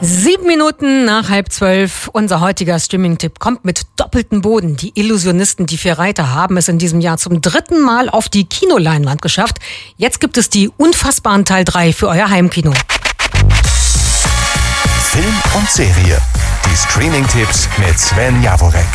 7 Minuten nach 11:30. Unser heutiger Streaming-Tipp kommt mit doppeltem Boden. Die Illusionisten, die 4 Reiter, haben es in diesem Jahr zum 3. Mal auf die Kinoleinwand geschafft. Jetzt gibt es die Unfassbaren Teil 3 für euer Heimkino. Film und Serie. Die Streaming-Tipps mit Sven Jaworek.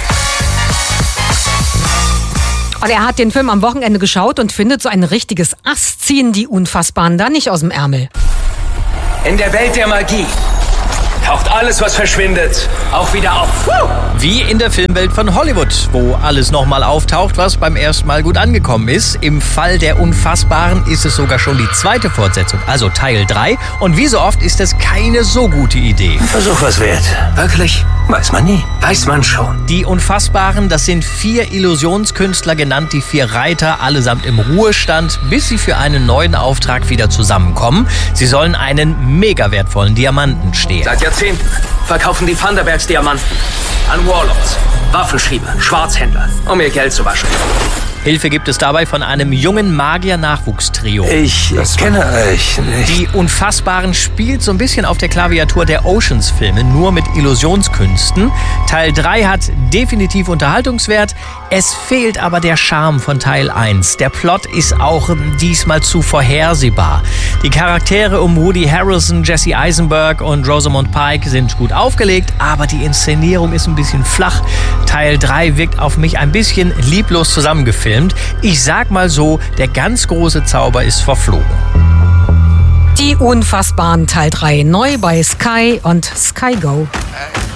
Und er hat den Film am Wochenende geschaut und findet, so ein richtiges Ass ziehen die Unfassbaren da nicht aus dem Ärmel. In der Welt der Magie taucht alles, was verschwindet, auch wieder auf. Wie in der Filmwelt von Hollywood, wo alles nochmal auftaucht, was beim ersten Mal gut angekommen ist. Im Fall der Unfassbaren ist es sogar schon die 2. Fortsetzung, also Teil 3. Und wie so oft ist es keine so gute Idee. Ein Versuch was wert. Wirklich? Weiß man nie. Weiß man schon. Die Unfassbaren, das sind 4 Illusionskünstler, genannt die 4 Reiter, allesamt im Ruhestand, bis sie für einen neuen Auftrag wieder zusammenkommen. Sie sollen einen mega wertvollen Diamanten stehlen. Seit Jahrzehnten verkaufen die Thunderbergs Diamanten an Warlords, Waffenschieber, Schwarzhändler, um ihr Geld zu waschen. Hilfe gibt es dabei von einem jungen Magier-Nachwuchstrio. Ich kenne euch nicht. Die Unfassbaren spielt so ein bisschen auf der Klaviatur der Oceans-Filme, nur mit Illusionskünsten. Teil 3 hat definitiv Unterhaltungswert. Es fehlt aber der Charme von Teil 1. Der Plot ist auch diesmal zu vorhersehbar. Die Charaktere um Woody Harrelson, Jesse Eisenberg und Rosamund Pike sind gut aufgelegt, aber die Inszenierung ist ein bisschen flach. Teil 3 wirkt auf mich ein bisschen lieblos zusammengefilmt. Ich sag mal so, der ganz große Zauber ist verflogen. Die Unfassbaren Teil 3 neu bei Sky und Sky Go.